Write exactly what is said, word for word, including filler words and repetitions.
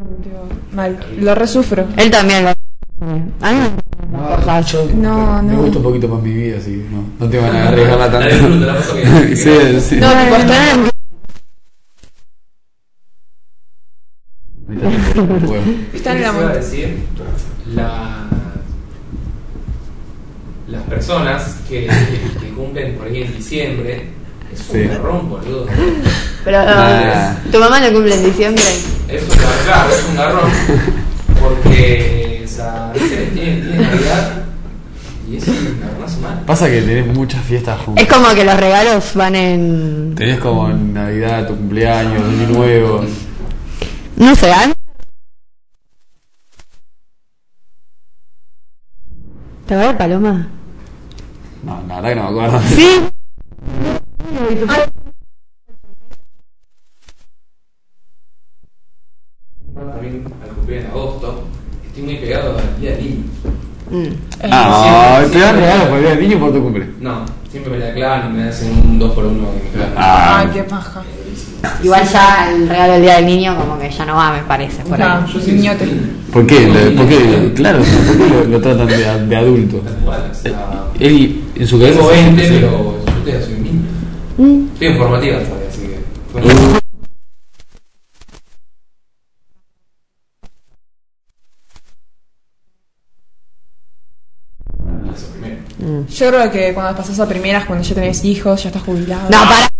Tipo, mal, lo resufro. Él también lo... A mí me... No, yo No, me no. gusta un poquito más mi vida, así que no, no te van a arriesgarla La disfruto, la paso tanto. bien. Sí, sí. No, tipo, estar en... Está en la ¿Qué se iba a montaña. decir? La... Las personas que, que cumplen por ahí en diciembre es un Sí. garrón, boludo. Pero Nah. tu mamá no cumple en diciembre. Es un garrón, claro, es un garrón. Porque, o sea, tiene, tiene Navidad y es un garronazo mal. Pasa que tenés muchas fiestas juntas. Es como que los regalos van en... Tenés como Navidad, tu cumpleaños, Año Nuevo. No sé, ¿ah? ¿Te va a Paloma? No, la verdad que no me acuerdo. Sí. También al cumplir en agosto, estoy muy pegado al día del niño. Mm. Ah, Siempre, te dan siempre. regalo por el día del niño por tu cumple. No, siempre me la clavan y me hacen un dos por uno de mi clan. Ah. Ay, qué paja. Igual ya el regalo del día del niño como que ya no va, me parece, por ahí. No, Yo sí, niñote. sí. ¿Por qué? Lo- ¿Por qué? Claro, ¿por qué lo, lo tratan de, de adulto? Tal cual, o sea, Él en su cabeza tengo sí, veinte, sí. pero yo todavía soy un niño. Mm. Estoy en formativa todavía, así que... bueno, eso primero. Yo creo que cuando pasas a primeras, cuando ya tenés hijos, ya estás jubilado. No, para.